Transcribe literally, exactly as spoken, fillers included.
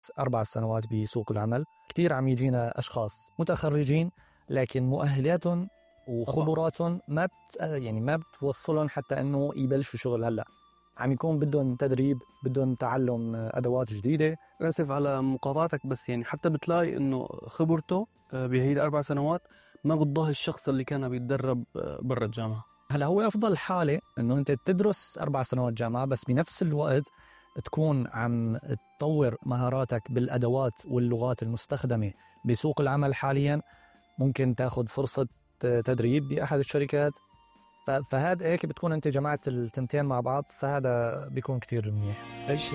أربع سنوات بسوق العمل. كتير عم يجينا أشخاص متخرجين لكن مؤهلاتهم وخبراتهم ما بت يعني ما بتوصلهم حتى إنه يبلشوا شغل هلا. عم يكون بدهم تدريب، بدهم تعلم أدوات جديدة. آسف على مقاطعتك، بس يعني حتى بتلاقي إنه خبرته بهي الأربع سنوات ما بتضاهي الشخص اللي كان بيتدرب برا الجامعة. هلا هو أفضل حالة إنه أنت تدرس أربع سنوات جامعة، بس بنفس الوقت تكون عم تطور مهاراتك بالأدوات واللغات المستخدمة بسوق العمل حاليا. ممكن تاخد فرصة تدريب بأحد الشركات، فهذا هيك بتكون أنت جمعت التنتين مع بعض، فهذا بيكون كتير منيح.